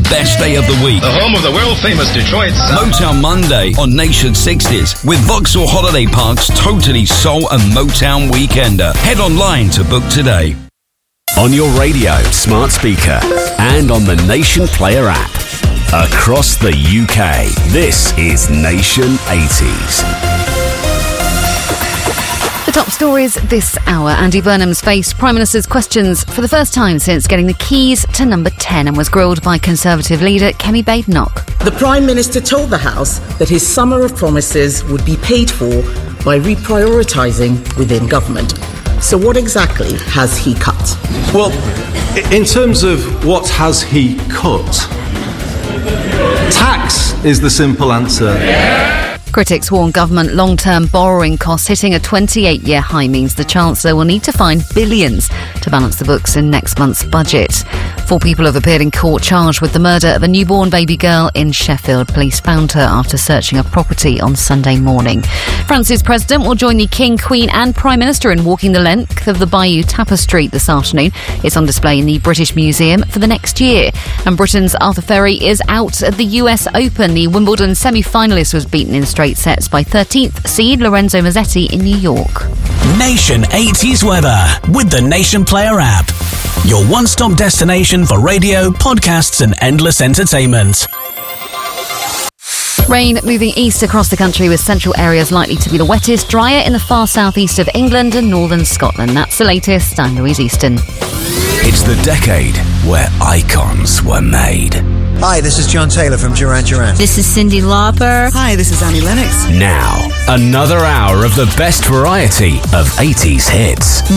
best day of the week. The home of the world-famous Detroit sound. Motown Monday on Nation 60s with Vauxhall Holiday Park's totally soul and Motown weekender. Head online to book today. On your radio, smart speaker, and on the Nation Player app. Across the UK, this is Nation 80s. The top stories this hour. Andy Burnham's faced Prime Minister's questions for the first time since getting the keys to number 10 and was grilled by Conservative leader Kemi Badenoch. The Prime Minister told the House that his summer of promises would be paid for by reprioritising within government. So what exactly has he cut? Well, in terms of what has he cut, tax is the simple answer. Critics warn government long-term borrowing costs hitting a 28-year high means the Chancellor will need to find billions to balance the books in next month's budget. 4 people have appeared in court charged with the murder of a newborn baby girl in Sheffield. Police found her after searching a property on Sunday morning. France's president will join the King, Queen and Prime Minister in walking the length of the Bayeux Tapestry this afternoon. It's on display in the British Museum for the next year. And Britain's Arthur Ferry is out at the US Open. The Wimbledon semi-finalist was beaten in straight sets by 13th seed Lorenzo Mazzetti in New York. Nation 80s weather with the Nation Player app. Your one-stop destination for radio, podcasts and endless entertainment. Rain moving east across the country with central areas likely to be the wettest, drier in the far southeast of England and northern Scotland. That's the latest. I'm Louise Easton. It's the decade where icons were made. Hi, this is John Taylor from Duran Duran. This is Cyndi Lauper. Hi, this is Annie Lennox. Now, another hour of the best variety of 80s hits.